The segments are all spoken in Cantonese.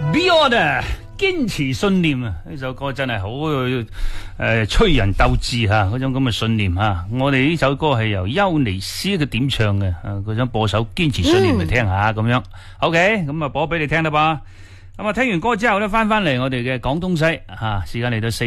Beyond 堅持信念啊！呢首歌真係好催人鬥志吓，嗰種咁嘅信念吓。我哋呢首歌係由優尼斯嘅點唱嘅，佢想播首堅持信念嚟聽下咁樣。OK， 咁啊播俾你聽啦噃。咁啊聽完歌之後咧，翻嚟我哋嘅廣東西吓，時間嚟到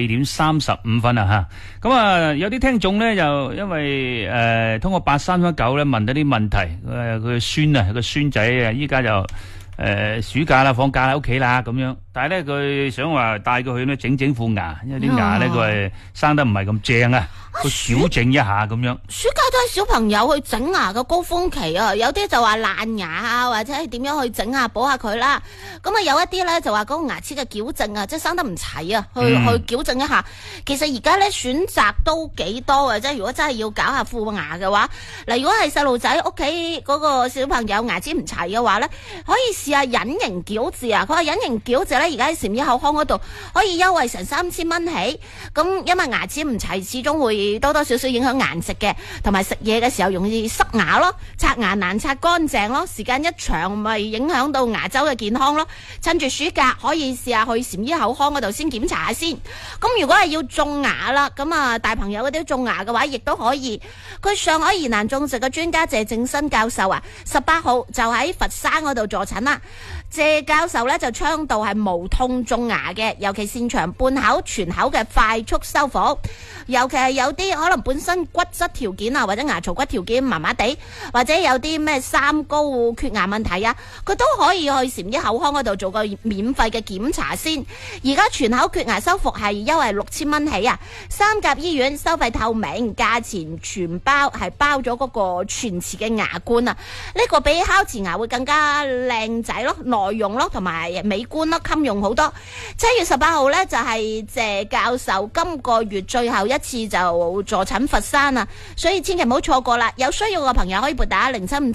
4:35啦吓。咁啊有啲聽眾咧就因為通過8319咧問到啲問題，佢嘅孫啊個孫仔啊依家就暑假啦放假啦屋企啦咁樣，但係咧佢想話帶佢去咧整副牙，因為啲牙咧佢係生得唔係咁正啊，佢小整一下咁樣。 暑假都係小朋友去整牙嘅高峰期啊，有啲就話爛牙啊，或者係點樣去整下補下佢啦。咁啊有一啲咧就話嗰個牙齒嘅矯正啊，即係生得唔齊啊，去矯正一下。其實而家咧選擇都幾多嘅，即係如果真係要搞下副牙嘅話，嗱如果係細路仔屋企嗰個小朋友牙齒唔齊嘅話咧，可以試下隱形矯治啊。佢話隱形矯治咧而家喺禪醫口腔嗰度可以優惠成3000蚊起。咁因為牙齒唔齊，始終會多多少少影響顏色嘅，同埋食嘢嘅時候容易塞牙咯，刷牙難刷乾淨咯，時間一長咪影響到牙周嘅健康咯。趁住暑假可以試下去禪醫口腔嗰度先檢查下先。咁如果係要種牙啦，咁啊大朋友嗰啲種牙嘅話，亦都可以。佢上海疑難種植嘅專家謝正新教授啊，18號就喺佛山嗰度助診啦。謝教授咧就倡導係無痛種牙嘅，尤其擅長半口、全口嘅快速修復。尤其係有啲可能本身骨質條件啊，或者牙槽骨條件麻麻地，或者有啲咩三高缺牙問題啊，佢都可以去禪醫口腔嗰度做個免費嘅檢查先。而家全口缺牙修復係優惠6000蚊起啊，3甲醫院收費透明，價錢全包，係包咗嗰個全瓷嘅牙冠啊。呢個比烤瓷牙會更加靚仔咯，耐用咯，同埋美觀咯，襟用好多。7月18號呢，就係謝教授今個月最後一次就助診佛山啊，所以千祈唔好錯過啦。有需要嘅朋友可以撥打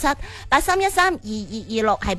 075783132226，係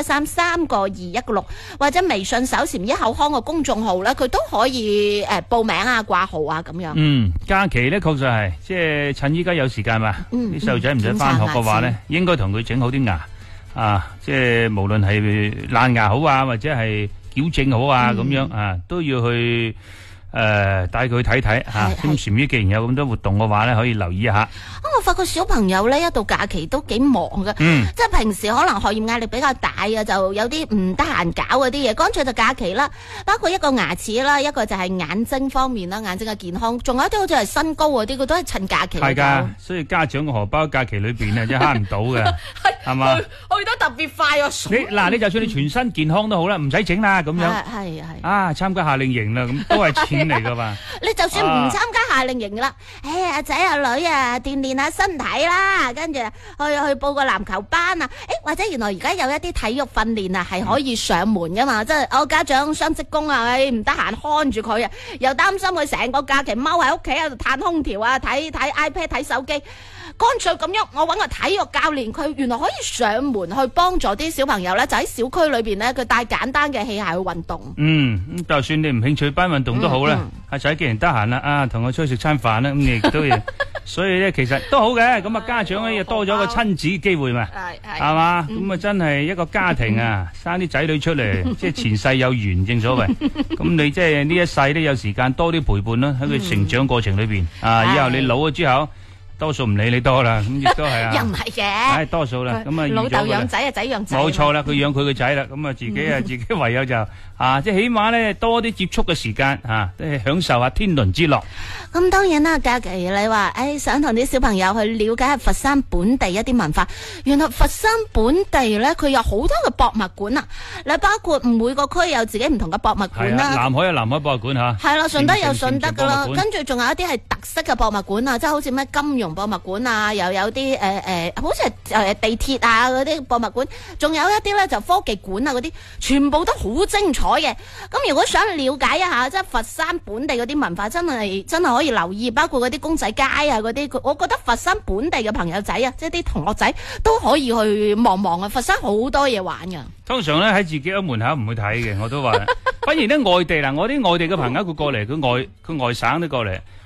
83133216，或者微信搜禪醫口腔嘅公眾號咧，佢都可以報名啊、掛號啊咁樣。 假期咧確實係即係趁依家有時間嘛，啲細路仔唔使翻學嘅話咧，應該同佢整好啲牙啊，即係無論係爛牙好啊，或者係矯正好啊咁樣啊，都要去帶佢睇睇吓。咁禪醫既然有咁多活動嘅話咧，可以留意一下。 我發覺小朋友咧一到假期都幾忙㗎，即係平時可能學業壓力比較大啊，就有啲唔得閒搞嗰啲嘢，乾脆就假期啦。包括一個牙齒啦，一個就係眼睛方面啦，眼睛嘅健康，仲有一啲好似係身高嗰啲，佢都係趁假期。 係噶，所以家長嘅荷包假期裏邊啊，真係慳唔到嘅，係嘛？ 去得特別快啊！ 你就算你全身健康都好啦，唔使整啦咁樣。係啊，參加夏令營啦，咁都係錢嚟噶嘛。 你就算唔參加夏令營啦，阿仔阿女啊，鍛煉下身體啦，跟住去報個籃球班啊，或者原來而家有一啲體育訓練啊，係可以上門噶嘛，即係我家長雙職工啊，唔得閒看住佢啊，又擔心佢成個假期踎喺屋企喺度嘆空調啊，睇 iPad 睇手機。乾脆咁樣，我揾個體育教練，佢原來可以上門去幫助啲小朋友咧，就喺小區裏邊咧，佢帶簡單嘅器械去運動。咁就算你唔興趣班運動都好啦，阿仔既然得閒啦，同我出去食餐飯啦，咁你亦都要，所以咧其實都好嘅。咁啊，家長咧又多咗個親子機會嘛，係嘛？咁啊，真係一個家庭啊，生啲仔女出嚟，即係前世有緣，正所謂。咁你即係呢一世都有時間多啲陪伴啦，喺佢成長過程裏邊啊，以後你老咗之後。多數唔理你多啦，咁亦都係啊， 又唔係嘅， 多數啦，咁啊， 老豆養仔啊，仔養仔， 冇錯啦，佢養佢個仔啦，咁啊，自己唯有就即係起碼咧多啲接觸嘅時間即係享受下天倫之樂。 咁當然啦，假期你話想同啲小朋友去了解下佛山本地一啲文化，原來佛山本地咧佢有好多嘅博物館啊，你包括每個區有自己唔同嘅博物館啦。 南海有南海博物館吓， 係啦，順德有順德㗎啦，跟住仲有一啲係特色嘅博物館啊，即係好似咩金融博物館啊，又有啲好似係地鐵啊嗰啲博物館，仲有一啲咧就科技館啊嗰啲，全部都好精彩嘅。咁如果想了解一下即係佛山本地嗰啲文化，真係可以留意，包括嗰啲公仔街啊嗰啲，我覺得佛山本地嘅朋友仔啊，即係啲同學仔都可以去望望啊。佛山好多嘢玩噶。 通常咧喺自己屋門口唔會睇嘅，我都話。反而咧外地嗱，我啲外地嘅朋友佢過嚟，佢外省都過嚟。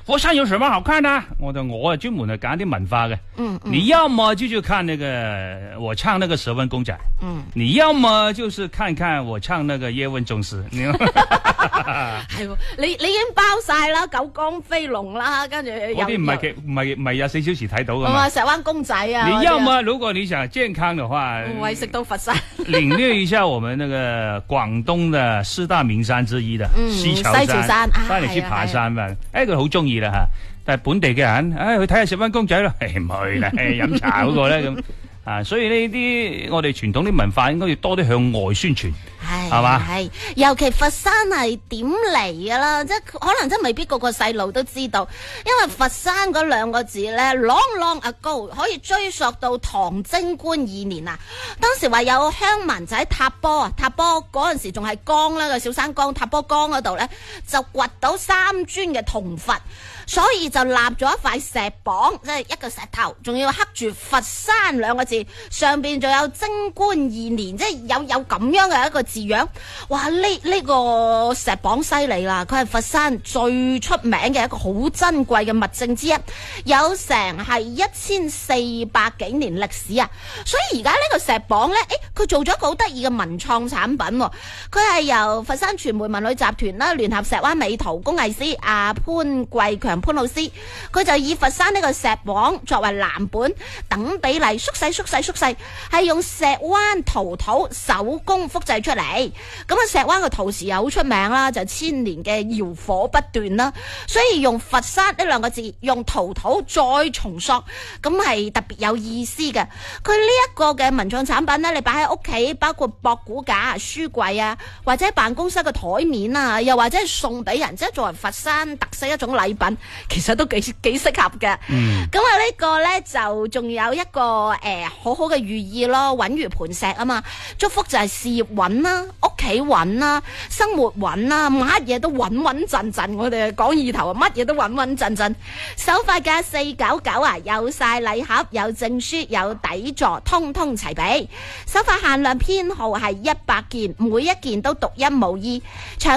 佛山有什麼好看的？我專門係揀啲文化嘅。你要麼就看那個我唱那個蛇紋公仔，你要麼就是看看我唱那個葉問宗師。 係喎，你已經包晒啦，九江飛龍啦，跟住嗰啲唔係24小時睇到噶嘛。 石灣公仔啊。 你要麼如果你想健康的話， 為食到佛山， 領略一下我們那個廣東的四大名山之一的西樵山，翻嚟去爬山嘛。佢好中意啦吓，但係本地嘅人，去睇下石灣公仔咯，唔去啦，飲茶嗰個咧咁。所以呢啲我哋傳統啲文化應該要多啲向外宣傳，係嘛？係， 尤其佛山係點嚟噶啦，即係可能真未必個個細路都知道，因為佛山嗰兩個字咧 ，long ago 可以追溯到唐貞觀2年啊。當時話有鄉民就喺塔坡嗰陣時仲係江啦，個小山江塔坡江嗰度咧，就掘到3尊嘅銅佛。所以就立咗一塊石榜，即係一個石頭，仲要刻住佛山2個字，上邊仲有貞觀2年，即係有咁樣嘅一個字樣。哇！呢個石榜犀利啦，佢係佛山最出名嘅一個好珍貴嘅物證之一，有成係1400幾年歷史啊！所以而家呢個石榜呢，佢做咗一個好得意嘅文創產品，佢係由佛山傳媒文旅集團啦，聯合石灣美圖工藝師阿潘貴強潘老師，佢就以佛山呢個石榜作為藍本，等比例縮細，係用石灣陶土手工複製出嚟。咁啊，石灣嘅陶瓷又好出名啦，就千年嘅窯火不斷啦，所以用佛山呢2個字，用陶土再重塑，咁係特別有意思嘅。佢呢一個嘅文創產品呢，你擺喺屋企，包括博古架、書櫃啊，或者辦公室嘅台面啊，又或者係送俾人，即係作為佛山特色一種禮品。其實都幾適合嘅，咁啊呢個呢，就仲有一個好好嘅寓意咯，穩如磐石啊嘛，祝福就係事業穩啦，屋企穩啦，生活穩啦，乜嘢都穩陣，我哋講意頭啊，乜嘢都穩陣。首發價499啊，有晒禮盒，有證書，有底座，通通齊備。首發限量編號係100件，每一件都獨一無二。